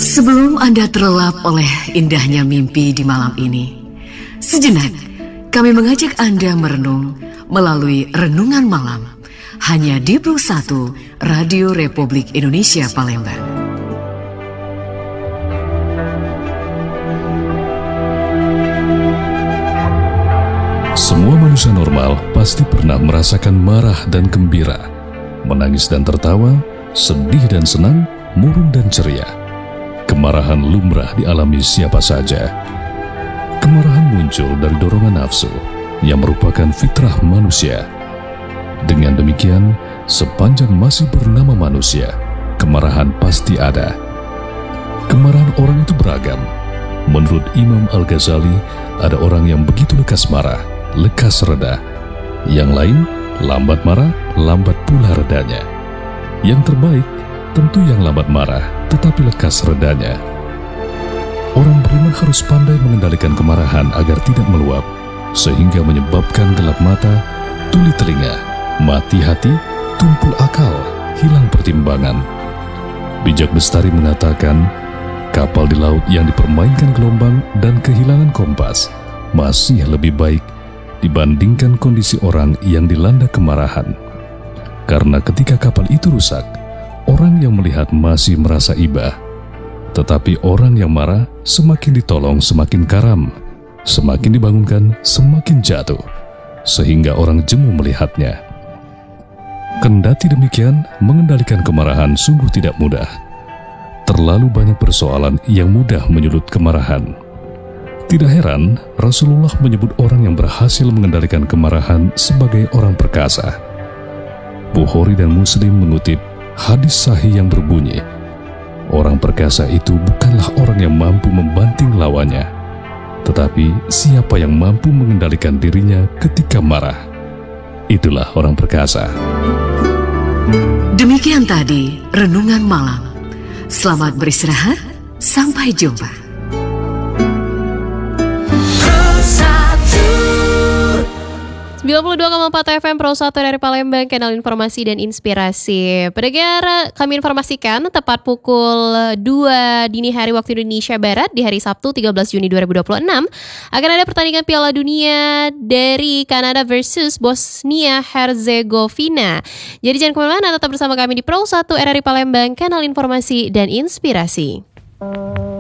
Sebelum Anda terlelap oleh indahnya mimpi di malam ini, sejenak kami mengajak Anda merenung melalui Renungan Malam hanya di Plus 1 Radio Republik Indonesia Palembang. Semua manusia normal pasti pernah merasakan marah dan gembira, menangis dan tertawa, sedih dan senang, murung dan ceria. Kemarahan lumrah dialami siapa saja. Kemarahan muncul dari dorongan nafsu yang merupakan fitrah manusia. Dengan demikian, sepanjang masih bernama manusia, kemarahan pasti ada. Kemarahan orang itu beragam. Menurut Imam Al-Ghazali, ada orang yang begitu lekas marah, lekas reda. Yang lain, lambat marah, lambat pula redanya. Yang terbaik, tentu yang lambat marah, tetapi lekas redanya. Orang beriman harus pandai mengendalikan kemarahan agar tidak meluap, sehingga menyebabkan gelap mata, tuli telinga, mati hati, tumpul akal, hilang pertimbangan. Bijak Bestari mengatakan, kapal di laut yang dipermainkan gelombang dan kehilangan kompas masih lebih baik dibandingkan kondisi orang yang dilanda kemarahan. Karena ketika kapal itu rusak, orang yang melihat masih merasa iba, tetapi orang yang marah semakin ditolong semakin karam, semakin dibangunkan semakin jatuh, sehingga orang jemu melihatnya. Kendati demikian, mengendalikan kemarahan sungguh tidak mudah. Terlalu banyak persoalan yang mudah menyulut kemarahan. Tidak heran, Rasulullah menyebut orang yang berhasil mengendalikan kemarahan sebagai orang perkasa. Bukhari dan Muslim mengutip hadis sahih yang berbunyi, orang perkasa itu bukanlah orang yang mampu membanting lawannya, tetapi siapa yang mampu mengendalikan dirinya ketika marah. Itulah orang perkasa. Demikian tadi Renungan Malam. Selamat beristirahat, sampai jumpa. 92,4 FM Pro 1 dari Palembang, kanal informasi dan inspirasi. Pendengar, kami informasikan tepat pukul 2 dini hari waktu Indonesia Barat di hari Sabtu 13 Juni 2026 akan ada pertandingan Piala Dunia dari Kanada versus Bosnia Herzegovina. Jadi jangan kemana-mana, tetap bersama kami di Pro 1 RRI Palembang, kanal informasi dan inspirasi.